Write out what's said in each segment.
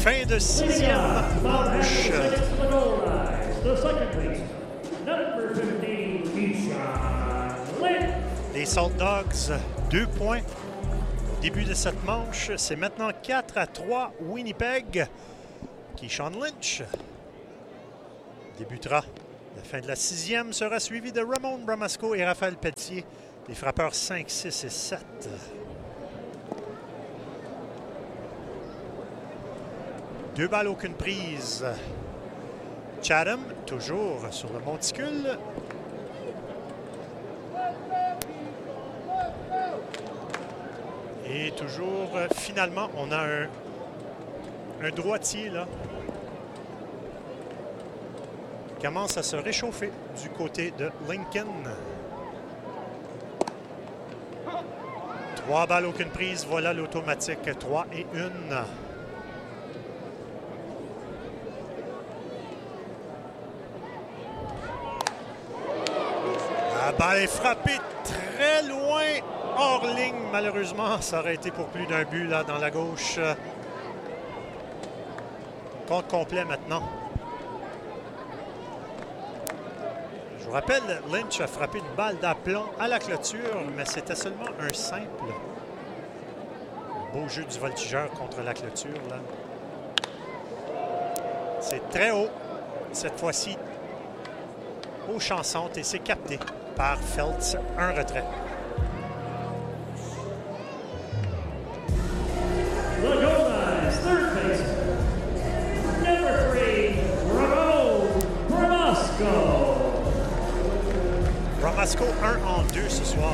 Fin de sixième manche. Les Salt Dogs, 2 points. Début de cette manche, c'est maintenant 4-3 Winnipeg. Keyshawn Lynch débutera. La fin de la sixième sera suivie de Ramon Bramasco et Raphaël Pelletier. Les frappeurs 5, 6 et 7. Deux balles, aucune prise. Chatham, toujours sur le monticule. Et toujours, finalement, on a un droitier, là, qui commence à se réchauffer du côté de Lincoln. 3 balles, aucune prise. Voilà l'automatique. 3 et 1. La balle est frappée très loin. Hors ligne, malheureusement. Ça aurait été pour plus d'un but là dans la gauche. Compte complet maintenant. Je vous rappelle, Lynch a frappé une balle d'aplomb à la clôture, mais c'était seulement un simple. Beau jeu du voltigeur contre la clôture, là. C'est très haut. Cette fois-ci, aux chansantes, et c'est capté par Feltz. Un retrait. Third base, number 3, Ramon Bramasco. Bramasco 1 en 2 ce soir.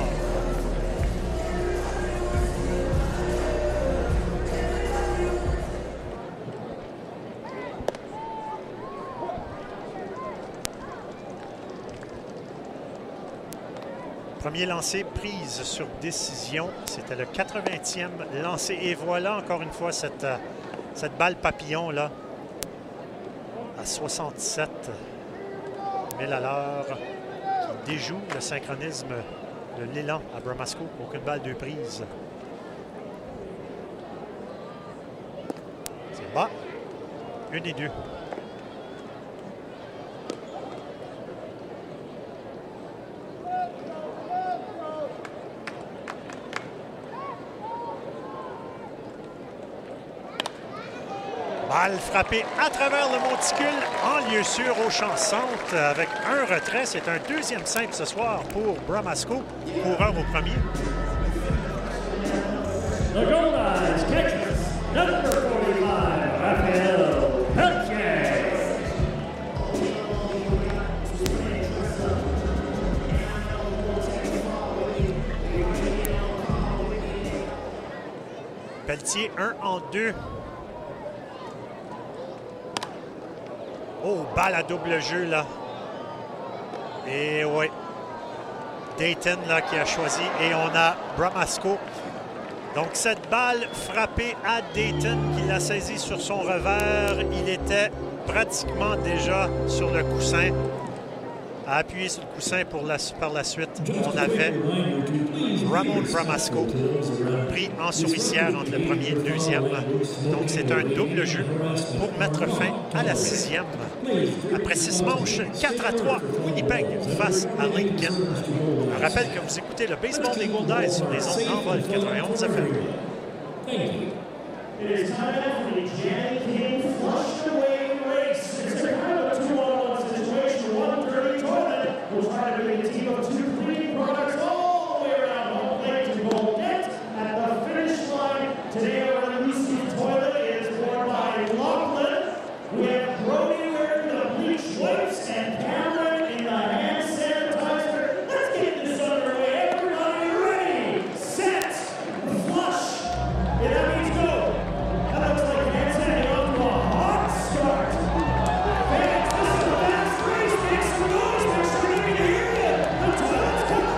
Premier lancé, prise sur décision. C'était le 80e lancé. Et voilà encore une fois cette balle papillon-là à 67 000 à l'heure qui déjoue le synchronisme de l'élan à Bramasco. Aucune balle, 2 prises. C'est bas. 1 et 2. Balle frappée à travers le monticule en lieu sûr au champ centre avec un retrait. C'est un deuxième simple ce soir pour Bramasco, coureur au premier. The goal line catches number 45, Raphaël Pelletier. Pelletier 1 en 2. Oh, balle à double jeu, là. Et oui. Dayton, là, qui a choisi. Et on a Bramasco. Donc, cette balle frappée à Dayton, qui l'a saisie sur son revers. Il était pratiquement déjà sur le coussin. À appuyer sur le coussin par la suite. On avait Ramon Bramasco pris en souricière entre le premier et le deuxième. Donc, c'est un double jeu pour mettre fin à la sixième. Après 6 manches, 4-3, Winnipeg face à Lincoln. Je rappelle que vous écoutez le baseball des Golden sur les ondes en vol 91 FM. It is time for the Jan King Flushed Away Race.